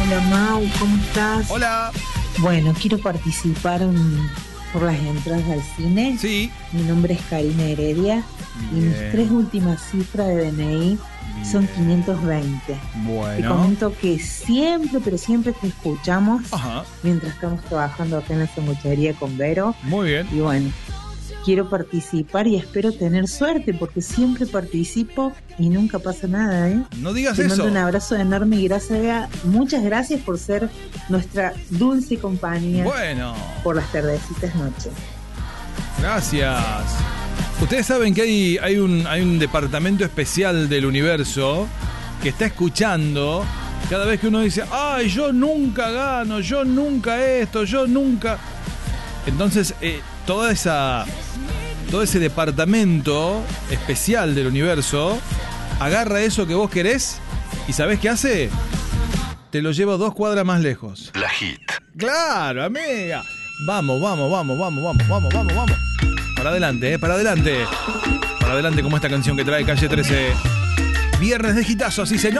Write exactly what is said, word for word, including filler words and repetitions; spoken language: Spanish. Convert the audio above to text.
Hola Mau, ¿cómo estás? Hola. Bueno, quiero participar en, por las entradas al cine. Sí. Mi nombre es Karina Heredia. Bien. Y mis tres últimas cifras de D N I Bien. Son quinientos veinte. Bueno. Te comento que siempre, pero siempre te escuchamos. Ajá. Mientras estamos trabajando acá en la sanguchería con Vero. Muy bien. Y bueno, quiero participar y espero tener suerte porque siempre participo y nunca pasa nada, ¿eh? No digas Te eso. mando un abrazo enorme y gracias, muchas gracias por ser nuestra dulce compañía. Bueno. Por las tardecitas noches. Gracias. Ustedes saben que hay, hay, un, hay un departamento especial del universo que está escuchando cada vez que uno dice, ay, yo nunca gano, yo nunca esto, yo nunca... Entonces, eh, toda esa, todo ese departamento especial del universo agarra eso que vos querés y ¿sabés qué hace? Te lo lleva dos cuadras más lejos. La Hit. Claro, amiga. Vamos, vamos, vamos, vamos, vamos, vamos, vamos, vamos. Para adelante, eh, para adelante. Para adelante como esta canción que trae Calle trece. Viernes de Hitazo, así se